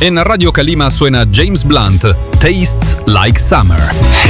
In Radio Kalima suena James Blunt, Tastes Like Summer.